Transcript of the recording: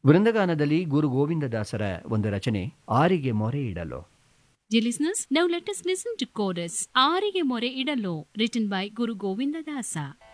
ವೃಂದಗಾನದಲ್ಲಿ ಗುರು ಗೋವಿಂದದಾಸರ ಒಂದು ರಚನೆ ಆರಿಗೆ ಮೊರೆ ಇಡಲು. Dear listeners, now let us listen to chorus ಆರಿಗೆ ಮೊರೆ ಇಡಲು, written by Guru Govindadasa.